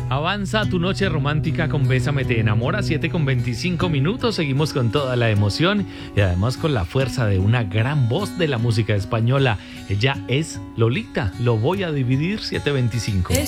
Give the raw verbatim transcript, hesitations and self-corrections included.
Avanza tu noche romántica con Bésame te enamora, siete con veinticinco minutos. Seguimos con toda la emoción y además con la fuerza de una gran voz de la música española. Ella es Lolita. Lo voy a dividir, siete veinticinco.